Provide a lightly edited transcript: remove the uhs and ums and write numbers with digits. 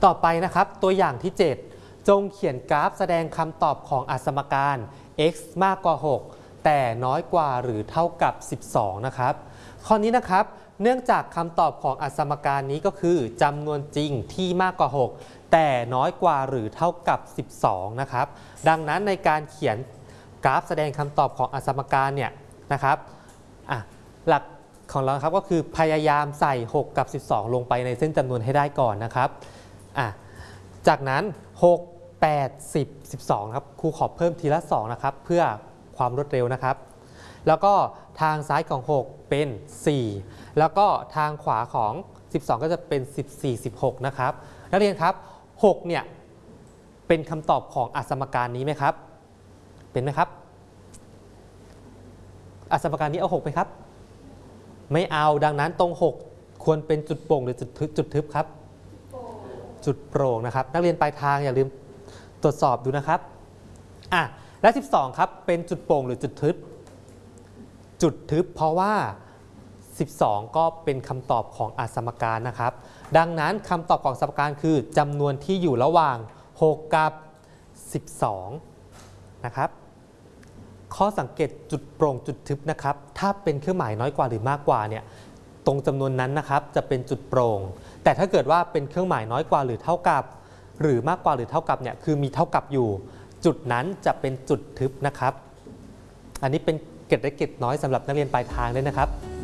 ต่อไปนะครับตัวอย่างที่ 7 จงเขียนกราฟแสดงคำตอบของอสมการ x มากกว่า 6 แต่น้อยกว่าหรือเท่ากับ 12 นะครับข้อนี้นะครับเนื่องจากคำตอบของอสมการนี้ก็คือจำนวนจริงที่มากกว่า 6 แต่น้อยกว่าหรือเท่ากับ 12 นะครับดังนั้นในการเขียนกราฟแสดงคำตอบของอสมการเนี่ยนะครับหลักของเราครับก็คือพยายามใส่ 6 กับ 12 ลงไปในเส้นจำนวนให้ได้ก่อนนะครับจากนั้น 6 8 10 12 ครับครูขอเพิ่มทีละ 2 นะครับเพื่อความรวดเร็วนะครับแล้วก็ทางซ้ายของ 6 เป็น 4 แล้วก็ทางขวาของ 12 ก็จะเป็น 14 16 นะครับนักเรียนครับ 6 เนี่ยเป็นคำตอบของอสมการนี้ไหมครับเป็นไหมครับอสมการนี้เอา 6 ไปครับไม่เอาดังนั้นตรง 6 ควรเป็นจุดโปร่งหรือจุดทึบครับจุดโปร่งนะครับนักเรียนปลายทางอย่าลืมตรวจสอบดูนะครับและ 12 ครับเป็นจุดโปร่งหรือจุดทึบเพราะว่า 12 ก็เป็นคำตอบของอสมการนะครับดังนั้นคำตอบของอสมการคือจำนวนที่อยู่ระหว่าง 6 กับ 12 นะครับข้อสังเกตจุดโปร่งจุดทึบนะครับถ้าเป็นเครื่องหมายน้อยกว่าหรือมากกว่าเนี่ยตรงจำนวนนั้นนะครับจะเป็นจุดโปร่งแต่ถ้าเกิดว่าเป็นเครื่องหมายน้อยกว่าหรือเท่ากับหรือมากกว่าหรือเท่ากับเนี่ยคือมีเท่ากับอยู่จุดนั้นจะเป็นจุดทึบนะครับอันนี้เป็นเกร็ดเล็กเกร็ดน้อยสำหรับนักเรียนปลายทางด้วยนะครับ